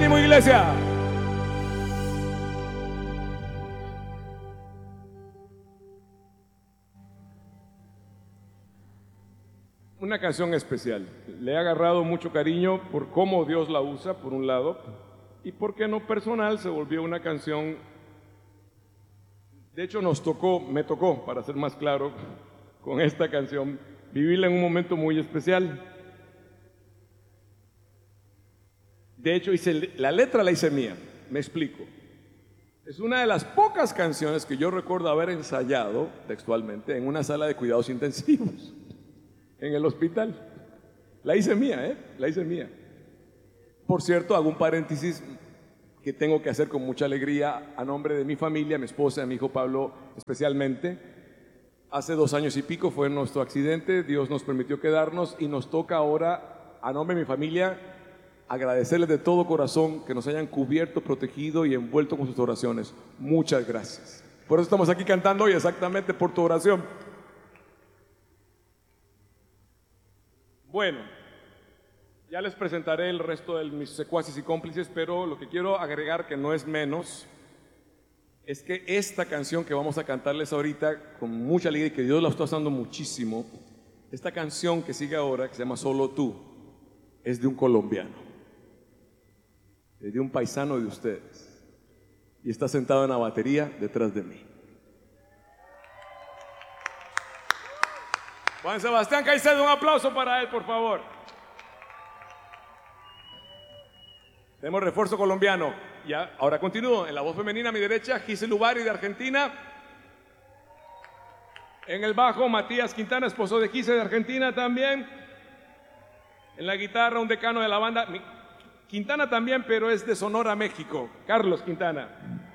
ánimo, iglesia. Una canción especial. Le he agarrado mucho cariño por cómo Dios la usa, por un lado, y porque en lo personal se volvió una canción. De hecho, me tocó, para ser más claro, con esta canción, vivirla en un momento muy especial. De hecho, la letra la hice mía, me explico. Es una de las pocas canciones que yo recuerdo haber ensayado textualmente en una sala de cuidados intensivos, en el hospital. La hice mía, la hice mía. Por cierto, hago un paréntesis que tengo que hacer con mucha alegría a nombre de mi familia, mi esposa, mi hijo Pablo especialmente. Hace 2 años y pico fue nuestro accidente, Dios nos permitió quedarnos y nos toca ahora, a nombre de mi familia, agradecerles de todo corazón que nos hayan cubierto, protegido y envuelto con sus oraciones. Muchas gracias. Por eso estamos aquí cantando hoy, exactamente por tu oración. Bueno, ya les presentaré el resto de mis secuaces y cómplices, pero lo que quiero agregar, que no es menos, es que esta canción que vamos a cantarles ahorita con mucha alegría y que Dios la está usando muchísimo, esta canción que sigue ahora, que se llama Solo Tú, es de un colombiano, es de un paisano de ustedes, y está sentado en la batería detrás de mí. Juan Sebastián Caicedo, un aplauso para él, por favor. Tenemos refuerzo colombiano. Ya, ahora continúo. En la voz femenina a mi derecha, Giselle Ubari de Argentina. En el bajo, Matías Quintana, esposo de Giselle de Argentina también. En la guitarra, un decano de la banda. Quintana también, pero es de Sonora, México. Carlos Quintana.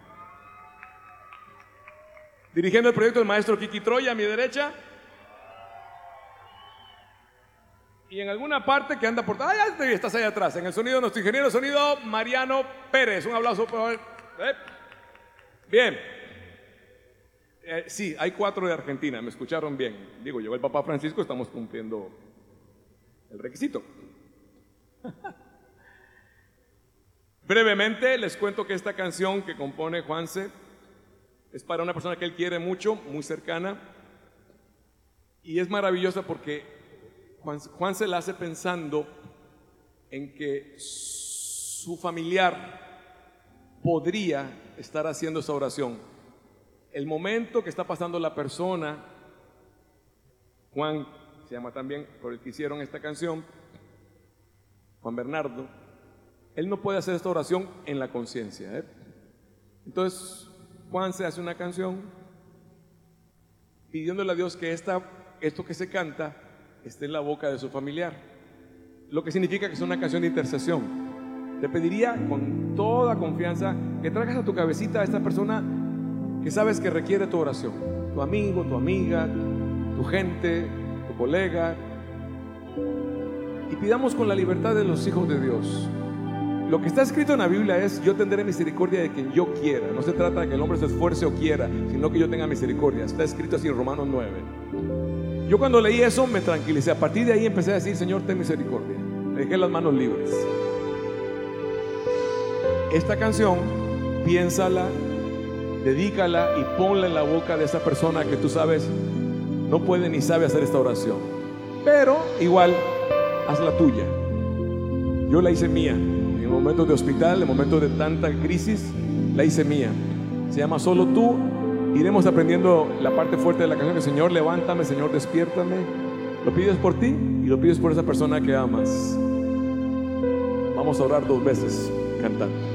Dirigiendo el proyecto el maestro Kiki Troya a mi derecha. Y en alguna parte que anda por... ¡Ah, ya estás ahí atrás! En el sonido, nuestro ingeniero de sonido, Mariano Pérez. Un aplauso por... Bien. Sí, hay 4 de Argentina, me escucharon bien. Digo, llegó el Papa Francisco, estamos cumpliendo el requisito. Brevemente les cuento que esta canción que compone Juanse es para una persona que él quiere mucho, muy cercana. Y es maravillosa porque Juan se la hace pensando en que su familiar podría estar haciendo esa oración. El momento que está pasando la persona, Juan se llama también por el que hicieron esta canción, Juan Bernardo, él no puede hacer esta oración en la conciencia. Entonces Juan se hace una canción pidiéndole a Dios que esto que se canta esté en la boca de su familiar, lo que significa que es una canción de intercesión. Te pediría con toda confianza que traigas a tu cabecita a esta persona que sabes que requiere tu oración, tu amigo, tu amiga, tu gente, tu colega, y pidamos con la libertad de los hijos de Dios. Lo que está escrito en la Biblia es: yo tendré misericordia de quien yo quiera. No se trata de que el hombre se esfuerce o quiera, sino que yo tenga misericordia. Está escrito así en Romanos 9. Yo cuando leí eso me tranquilicé. A partir de ahí empecé a decir: Señor, ten misericordia. Me dejé las manos libres. Esta canción, piénsala, dedícala y ponla en la boca de esa persona que tú sabes no puede ni sabe hacer esta oración. Pero igual, haz la tuya. Yo la hice mía. En momentos de hospital, en momentos de tanta crisis, la hice mía. Se llama Solo Tú. Iremos aprendiendo la parte fuerte de la canción, que Señor, levántame, Señor, despiértame. Lo pides por ti y lo pides por esa persona que amas. Vamos a orar 2 veces cantando.